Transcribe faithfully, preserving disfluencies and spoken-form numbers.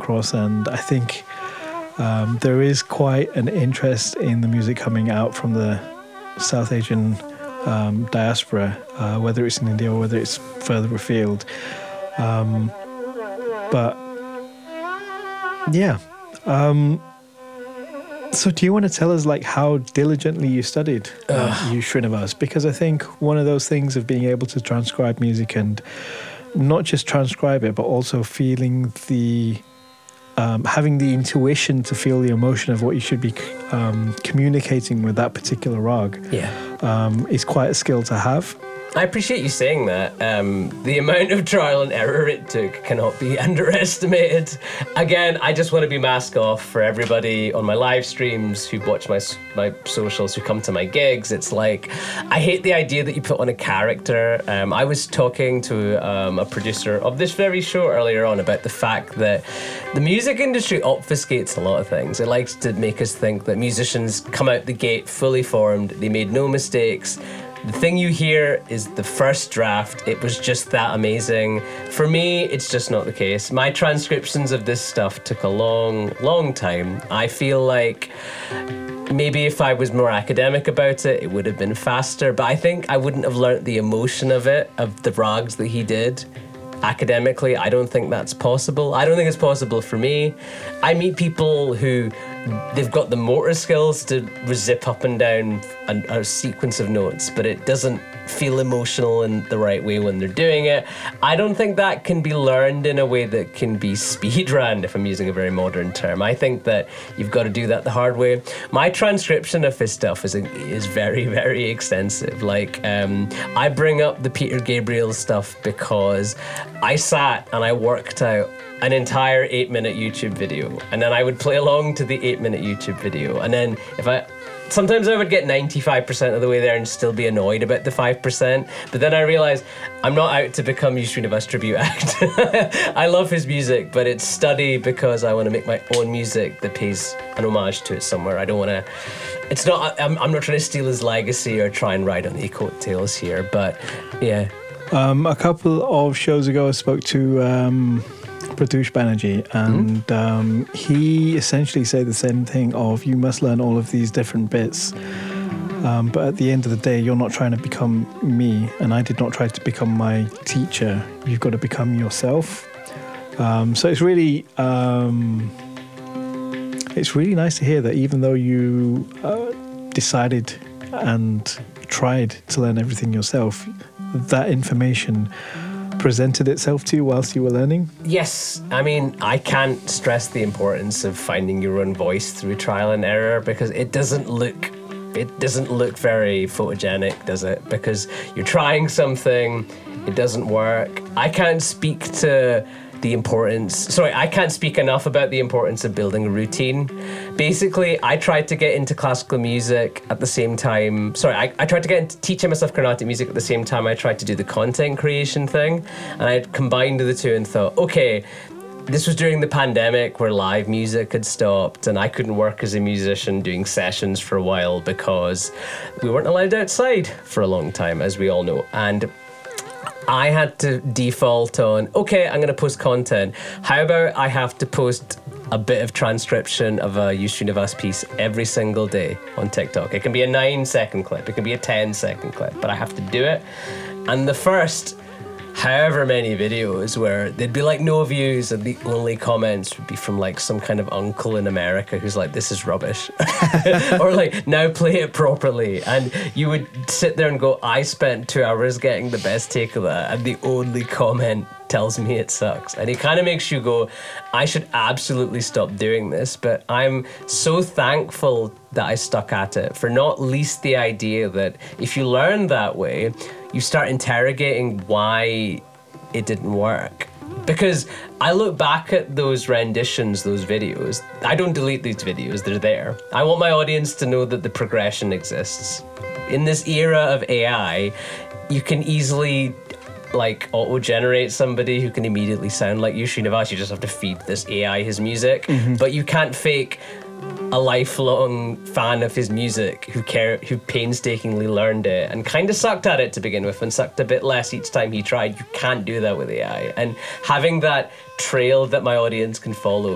across, and I think um, there is quite an interest in the music coming out from the South Asian um, diaspora, uh, whether it's in India or whether it's further afield. Um, but yeah. Um, so do you want to tell us like how diligently you studied uh, U Srinivas? Because I think one of those things of being able to transcribe music and not just transcribe it, but also feeling the, um, having the intuition to feel the emotion of what you should be um, communicating with that particular rag, yeah, um, is quite a skill to have. I appreciate you saying that. Um, the amount of trial and error it took cannot be underestimated. Again, I just want to be mask off for everybody on my live streams who watch my my socials, who come to my gigs. It's like, I hate the idea that you put on a character. Um, I was talking to um, a producer of this very show earlier on about the fact that the music industry obfuscates a lot of things. It likes to make us think that musicians come out the gate fully formed, they made no mistakes. The thing you hear is the first draft. It was just that amazing. For me, it's just not the case. My transcriptions of this stuff took a long, long time. I feel like maybe if I was more academic about it, it would have been faster. But I think I wouldn't have learnt the emotion of it, of the rags that he did. Academically, I don't think that's possible. I don't think it's possible for me. I meet people who they've got the motor skills to zip up and down a, a sequence of notes, but it doesn't feel emotional in the right way when they're doing it. I don't think that can be learned in a way that can be speedrun, if I'm using a very modern term. I think that you've got to do that the hard way. My transcription of his stuff is is very, very extensive. Like, um, I bring up the Peter Gabriel stuff because I sat and I worked out an entire eight minute YouTube video, and then I would play along to the eight minute YouTube video, and then if I sometimes I would get ninety-five percent of the way there and still be annoyed about the five percent, but then I realized I'm not out to become U Srinivas tribute act. I love his music, but it's study because I want to make my own music that pays an homage to it somewhere. I don't want to, it's not, I'm, I'm not trying to steal his legacy or try and ride on the coattails here, but yeah. Um, a couple of shows ago I spoke to um, Pratush Banerjee, and mm-hmm. um, he essentially said the same thing of you must learn all of these different bits, um, but at the end of the day you're not trying to become me, and I did not try to become my teacher. You've got to become yourself. Um, so it's really um, it's really nice to hear that even though you uh, decided and tried to learn everything yourself, that information presented itself to you whilst you were learning? Yes. I mean, I can't stress the importance of finding your own voice through trial and error, because it doesn't look it doesn't look very photogenic, does it? Because you're trying something, it doesn't work. I can't speak to the importance, sorry, I can't speak enough about the importance of building a routine. Basically, I tried to get into classical music at the same time, sorry, I, I tried to get into teaching myself Carnatic music at the same time I tried to do the content creation thing, and I combined the two and thought, okay, this was during the pandemic where live music had stopped and I couldn't work as a musician doing sessions for a while because we weren't allowed outside for a long time, as we all know, and I had to default on, okay, I'm going to post content. How about I have to post a bit of transcription of a U Srinivas piece every single day on TikTok? It can be a nine second clip, it can be a ten second clip, but I have to do it. And the first however many videos where there'd be like no views and the only comments would be from like some kind of uncle in America who's like, this is rubbish. Or like, now play it properly. And you would sit there and go, I spent two hours getting the best take of that, and the only comment tells me it sucks. And it kind of makes you go, I should absolutely stop doing this. But I'm so thankful that I stuck at it, for not least the idea that if you learn that way, you start interrogating why it didn't work. Because I look back at those renditions, those videos, I don't delete these videos, they're there. I want my audience to know that the progression exists. In this era of A I, you can easily like auto-generate somebody who can immediately sound like U Srinivas. You just have to feed this A I his music, mm-hmm. but you can't fake a lifelong fan of his music who care who painstakingly learned it and kind of sucked at it to begin with and sucked a bit less each time he tried. You can't do that with A I. And having that trail that my audience can follow